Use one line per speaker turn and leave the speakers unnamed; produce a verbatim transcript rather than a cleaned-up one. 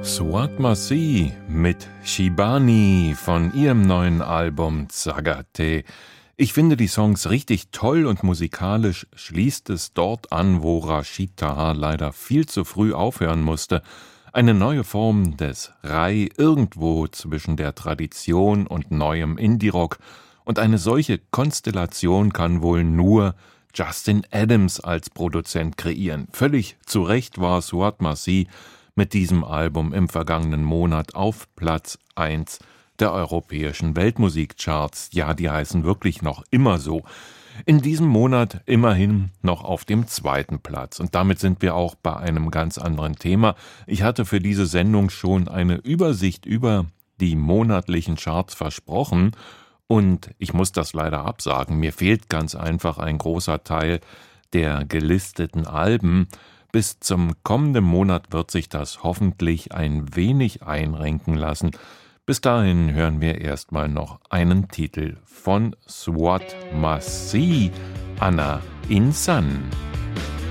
Swat Masi mit Shibani von ihrem neuen Album Zagate. Ich finde die Songs richtig toll und musikalisch schließt es dort an, wo Rashid Taha leider viel zu früh aufhören musste. Eine neue Form des Rai irgendwo zwischen der Tradition und neuem Indie-Rock. Und eine solche Konstellation kann wohl nur Justin Adams als Produzent kreieren. Völlig zu Recht war Swat Masi mit diesem Album im vergangenen Monat auf Platz eins der europäischen Weltmusikcharts. Ja, die heißen wirklich noch immer so. In diesem Monat immerhin noch auf dem zweiten Platz. Und damit sind wir auch bei einem ganz anderen Thema. Ich hatte für diese Sendung schon eine Übersicht über die monatlichen Charts versprochen. Und ich muss das leider absagen. Mir fehlt ganz einfach ein großer Teil der gelisteten Alben. Bis zum kommenden Monat wird sich das hoffentlich ein wenig einrenken lassen. Bis dahin hören wir erstmal noch einen Titel von Swat Masi, Anna Insan.